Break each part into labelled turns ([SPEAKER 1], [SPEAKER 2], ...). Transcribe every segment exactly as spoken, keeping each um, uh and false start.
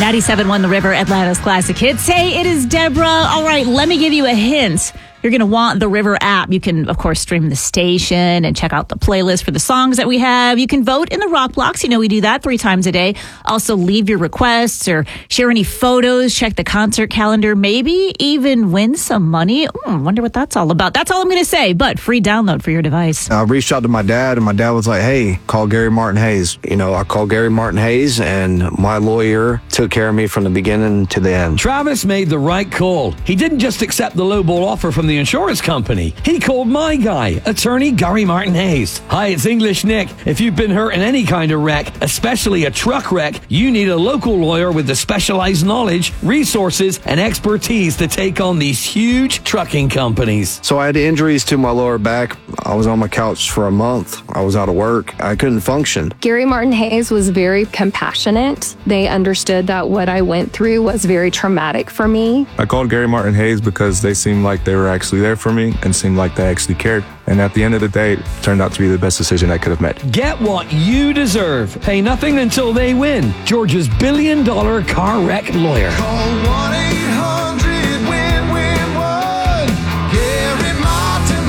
[SPEAKER 1] ninety-seven point one The River, Atlanta's classic hits. Hey, it is Deborah. All right, let me give you a hint. You're going to want the River app. You can, of course, stream the station and check out the playlist for the songs that we have. You can vote in the Rock Blocks. You know, we do that three times a day. Also, leave your requests or share any photos. Check the concert calendar. Maybe even win some money. Hmm, wonder what that's all about. That's all I'm going to say, but free download for your device.
[SPEAKER 2] I reached out to my dad, and my dad was like, hey, call Gary Martin Hayes. You know, I called Gary Martin Hayes, and my lawyer took care of me from the beginning to the end.
[SPEAKER 3] Travis made the right call. He didn't just accept the lowball offer from the insurance company. He called my guy, attorney Gary Martin Hayes. Hi, it's English Nick. If you've been hurt in any kind of wreck, especially a truck wreck, you need a local lawyer with the specialized knowledge, resources, and expertise to take on these huge trucking companies.
[SPEAKER 2] So I had injuries to my lower back. I was on my couch for a month. I was out of work. I couldn't function.
[SPEAKER 4] Gary Martin Hayes was very compassionate. They understood that what I went through was very traumatic for me.
[SPEAKER 5] I called Gary Martin Hayes because they seemed like they were actually there for me and seemed like they actually cared. And at the end of the day, it turned out to be the best decision I could have made.
[SPEAKER 3] Get what you deserve. Pay nothing until they win. Georgia's billion dollar car wreck lawyer.
[SPEAKER 6] Call one eight hundred win win one. Gary Martin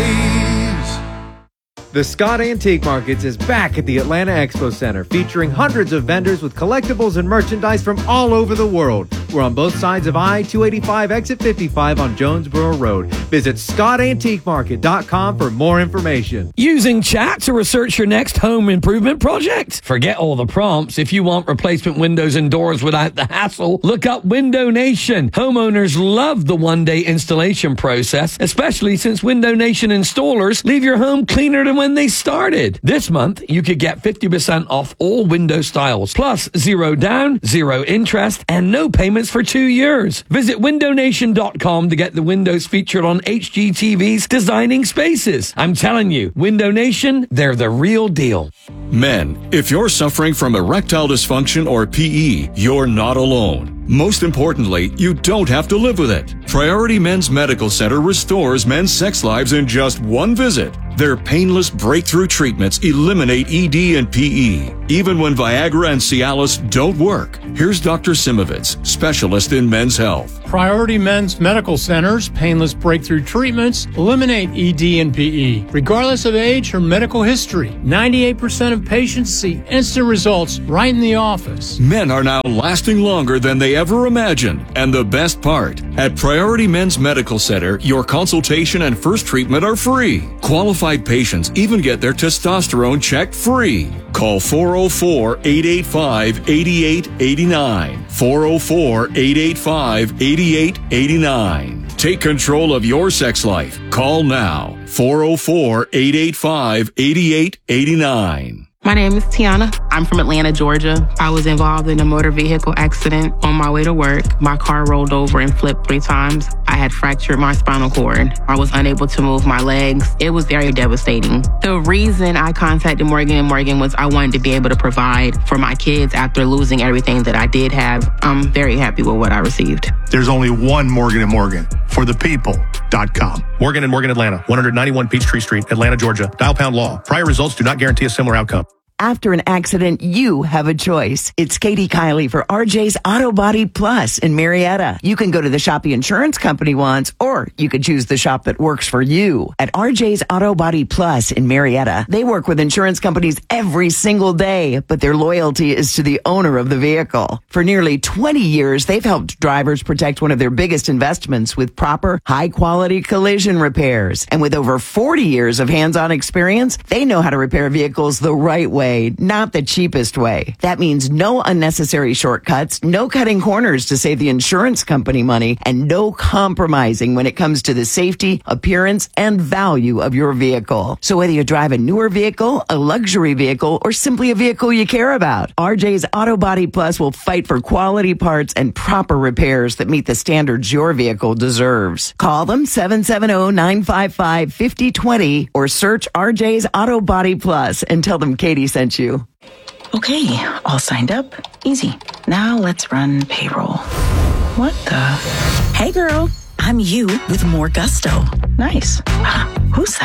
[SPEAKER 6] Hayes.
[SPEAKER 7] The Scott Antique Markets is back at the Atlanta Expo Center, featuring hundreds of vendors with collectibles and merchandise from all over the world. We're on both sides of I two eighty-five, exit fifty-five on Jonesboro Road. Visit scott antique market dot com for more information.
[SPEAKER 3] Using chat to research your next home improvement project? Forget all the prompts. If you want replacement windows and doors without the hassle, look up Window Nation. Homeowners love the one-day installation process, especially since Window Nation installers leave your home cleaner than when they started. This month, you could get fifty percent off all window styles, plus zero down, zero interest, and no payments for two years. Visit window nation dot com to get the windows featured on H G T V's Designing Spaces. I'm telling you, Window Nation, they're the real deal.
[SPEAKER 8] Men, if you're suffering from erectile dysfunction or P E, you're not alone. Most importantly, you don't have to live with it. Priority Men's Medical Center restores men's sex lives in just one visit. Their painless breakthrough treatments eliminate E D and P E, even when Viagra and Cialis don't work. Here's Doctor Simovitz, specialist in men's health.
[SPEAKER 9] Priority Men's Medical Center's painless breakthrough treatments eliminate E D and P E, regardless of age or medical history. ninety-eight percent of patients see instant results right in the office.
[SPEAKER 8] Men are now lasting longer than they ever imagined. And the best part, at Priority Men's Medical Center, your consultation and first treatment are free. Qualified patients even get their testosterone checked free. Call four oh four, eight eight five, eight eight eight nine. four oh four, eight eight five, eight eight eight nine. Take control of your sex life. Call now. four oh four, eight eight five, eight eight eight nine.
[SPEAKER 10] My name is Tiana. I'm from Atlanta, Georgia. I was involved in a motor vehicle accident on my way to work. My car rolled over and flipped three times. I had fractured my spinal cord. I was unable to move my legs. It was very devastating. The reason I contacted Morgan and Morgan was I wanted to be able to provide for my kids after losing everything that I did have. I'm very happy with what I received.
[SPEAKER 11] There's only one Morgan and Morgan for the people dot com. Morgan and Morgan Atlanta, one ninety-one Peachtree Street, Atlanta, Georgia. Dial pound law. Prior results do not guarantee a similar outcome.
[SPEAKER 12] After an accident, you have a choice. It's Katie Kiley for R J's Auto Body Plus in Marietta. You can go to the shop the insurance company wants, or you could choose the shop that works for you. At R J's Auto Body Plus in Marietta, they work with insurance companies every single day, but their loyalty is to the owner of the vehicle. For nearly twenty years, they've helped drivers protect one of their biggest investments with proper, high-quality collision repairs. And with over forty years of hands-on experience, they know how to repair vehicles the right way, not the cheapest way. That means no unnecessary shortcuts, no cutting corners to save the insurance company money, and no compromising when it comes to the safety, appearance, and value of your vehicle. So whether you drive a newer vehicle, a luxury vehicle, or simply a vehicle you care about, R J's Auto Body Plus will fight for quality parts and proper repairs that meet the standards your vehicle deserves. Call them seven seven zero, nine five five, five zero two zero or search R J's Auto Body Plus and tell them Katie sent you.
[SPEAKER 13] Okay, all signed up. Easy. Now let's run payroll. What the? Hey girl, I'm you with more gusto. Nice. Who's that?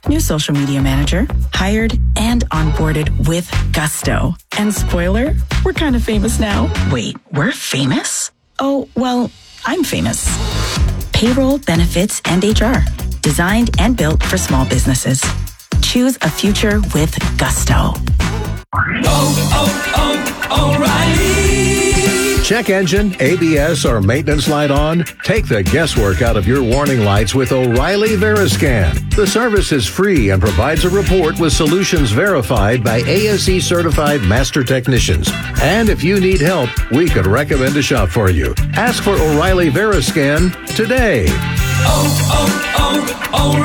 [SPEAKER 13] new social media manager, hired and onboarded with gusto. And spoiler, we're kind of famous now. Wait, we're famous? Oh, well, I'm famous. Payroll, benefits, and H R. Designed and built for small businesses. Choose a future with gusto.
[SPEAKER 6] Oh, oh, O'Reilly.
[SPEAKER 14] Check engine, A B S, or maintenance light on? Take the guesswork out of your warning lights with O'Reilly Veriscan. The service is free and provides a report with solutions verified by A S E certified master technicians. And if you need help, we could recommend a shop for you. Ask for O'Reilly Veriscan today.
[SPEAKER 6] Oh,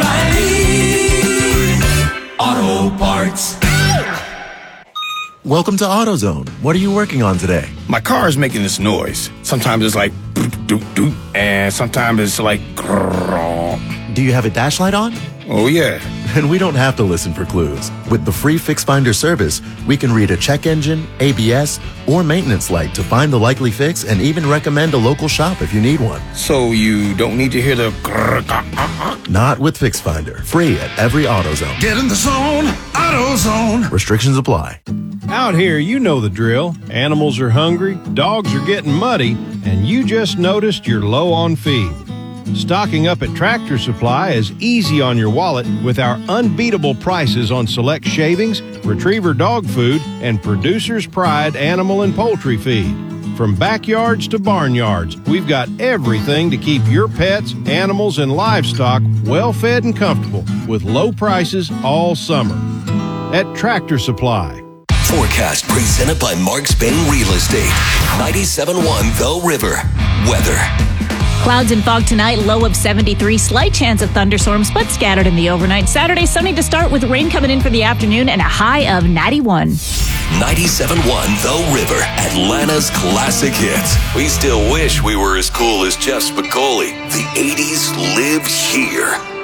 [SPEAKER 6] oh, oh, O'Reilly Auto Parts.
[SPEAKER 15] Welcome to AutoZone. What are you working on today?
[SPEAKER 16] My car is making this noise. Sometimes it's like doop, doop, doop, and sometimes it's like grrrr.
[SPEAKER 15] Do you have a dash light on?
[SPEAKER 16] Oh, yeah.
[SPEAKER 15] And we don't have to listen for clues. With the free Fix Finder service, we can read a check engine, A B S, or maintenance light to find the likely fix and even recommend a local shop if you need one.
[SPEAKER 16] So you don't need to hear the grrrr, grrrr, grrrr.
[SPEAKER 15] Not with Fix Finder. Free at every AutoZone.
[SPEAKER 6] Get in the zone, AutoZone.
[SPEAKER 15] Restrictions apply.
[SPEAKER 17] Out here, you know the drill. Animals are hungry, dogs are getting muddy, and you just noticed you're low on feed. Stocking up at Tractor Supply is easy on your wallet with our unbeatable prices on select shavings, retriever dog food, and Producer's Pride animal and poultry feed. From backyards to barnyards, we've got everything to keep your pets, animals, and livestock well fed and comfortable with low prices all summer. At Tractor Supply.
[SPEAKER 18] Forecast presented by Mark Spain Real Estate. ninety-seven point one The River. Weather.
[SPEAKER 1] Clouds and fog tonight, low of seventy-three. Slight chance of thunderstorms, but scattered in the overnight. Saturday, sunny to start with rain coming in for the afternoon and a high of ninety-one.
[SPEAKER 18] ninety-seven point one The River. Atlanta's classic hits. We still wish we were as cool as Jeff Spicoli. The eighties live here.